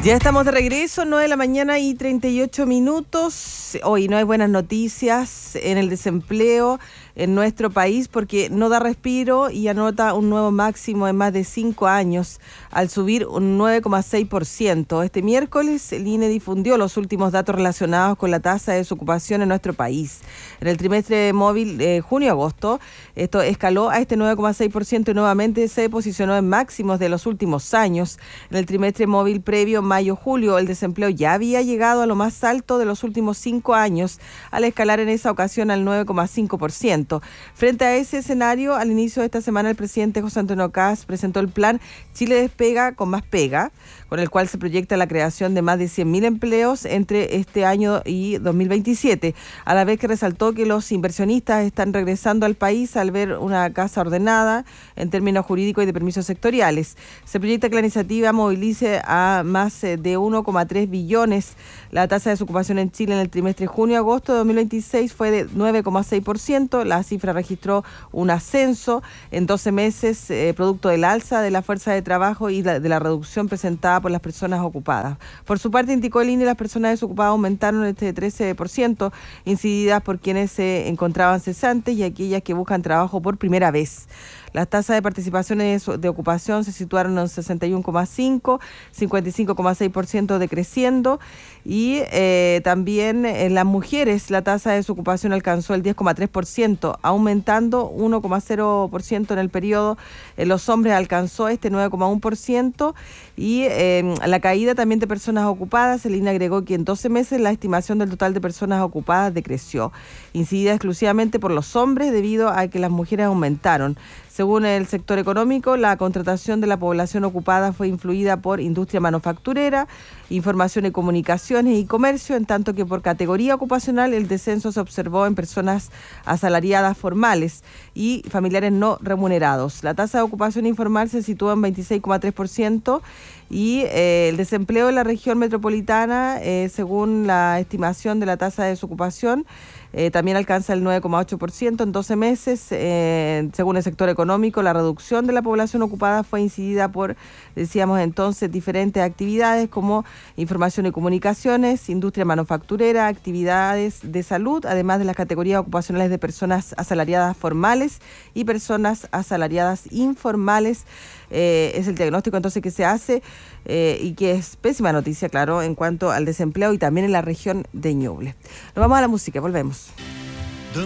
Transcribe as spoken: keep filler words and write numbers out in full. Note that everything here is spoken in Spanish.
Ya estamos de regreso, nueve de la mañana y treinta y ocho minutos. Hoy no hay buenas noticias en el desempleo en nuestro país porque no da respiro y anota un nuevo máximo en más de cinco años al subir un nueve coma seis por ciento. Este miércoles el I N E difundió los últimos datos relacionados con la tasa de desocupación en nuestro país. En el trimestre móvil eh, junio-agosto, esto escaló a este nueve coma seis por ciento y nuevamente se posicionó en máximos de los últimos años. En el trimestre móvil previo, mayo-julio, el desempleo ya había llegado a lo más alto de los últimos cinco años, al escalar en esa ocasión al nueve coma cinco por ciento. Frente a ese escenario, al inicio de esta semana, el presidente José Antonio Kast presentó el plan Chile Despega con más pega, con el cual se proyecta la creación de más de cien mil empleos entre este año y dos mil veintisiete, a la vez que resaltó que los inversionistas están regresando al país al ver una casa ordenada en términos jurídicos y de permisos sectoriales. Se proyecta que la iniciativa movilice a más de uno coma tres billones. La tasa de desocupación en Chile en el trimestre junio-agosto de dos mil veintiséis fue de nueve coma seis por ciento. La cifra registró un ascenso en doce meses, eh, producto del alza de la fuerza de trabajo y la, de la reducción presentada por las personas ocupadas. Por su parte, indicó el I N E, las personas desocupadas aumentaron este trece por ciento, incididas por quienes se encontraban cesantes y aquellas que buscan trabajo por primera vez. Las tasas de participaciones de ocupación se situaron en sesenta y uno coma cinco, cincuenta y cinco coma seis por ciento decreciendo y eh, también en las mujeres la tasa de desocupación alcanzó el diez coma tres por ciento, aumentando uno coma cero por ciento en el periodo. En los hombres alcanzó este nueve coma uno por ciento y eh, la caída también de personas ocupadas. El I N E agregó que en doce meses la estimación del total de personas ocupadas decreció, incidida exclusivamente por los hombres debido a que las mujeres aumentaron. Según el sector económico, la contratación de la población ocupada fue influida por industria manufacturera, información y comunicaciones y comercio, en tanto que por categoría ocupacional el descenso se observó en personas asalariadas formales y familiares no remunerados. La tasa de ocupación informal se sitúa en veintiséis coma tres por ciento y eh, el desempleo en la región metropolitana, eh, según la estimación de la tasa de desocupación, Eh, también alcanza el nueve coma ocho por ciento en doce meses. Eh, según el sector económico, la reducción de la población ocupada fue incidida por, decíamos entonces, diferentes actividades como información y comunicaciones, industria manufacturera, actividades de salud, además de las categorías ocupacionales de personas asalariadas formales y personas asalariadas informales. Eh, es el diagnóstico entonces que se hace eh, y que es pésima noticia, claro, en cuanto al desempleo y también en la región de Ñuble. Nos vamos a la música, volvemos.